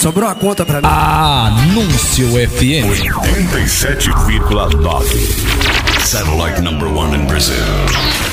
Sobrou a conta pra mim. Anúncio FM 87,9. Satellite number 1 in Brazil.